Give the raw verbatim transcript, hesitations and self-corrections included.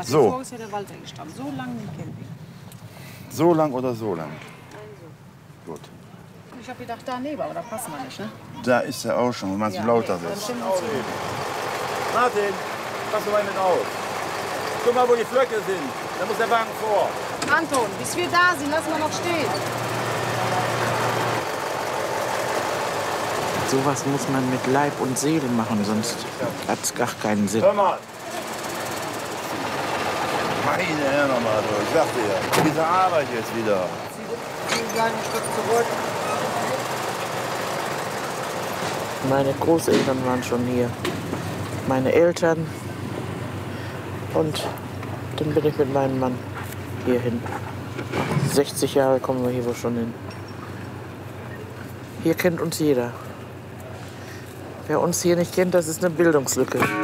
Als So. Vor ist ja der Walter gestanden. So lange im Camping. So lang oder so lang? Gut. Ich habe gedacht, da neben, aber da passen wir nicht, ne? Da ist er auch schon, wenn man so lauter nee, dann ist. stimmen wir uns hin. Martin, pass mal mit auf. Guck mal, wo die Flöcke sind. Da muss der Wagen vor. Anton, bis wir da sind, lassen wir noch stehen. Sowas muss man mit Leib und Seele machen, sonst hat es gar keinen Sinn. Hör mal. Meine Herren nochmal, ich sag dir, diese Arbeit jetzt wieder. Meine Großeltern waren schon hier, meine Eltern und dann bin ich mit meinem Mann hierhin. sechzig Jahre kommen wir hier wohl schon hin. Hier kennt uns jeder. Wer uns hier nicht kennt, das ist eine Bildungslücke.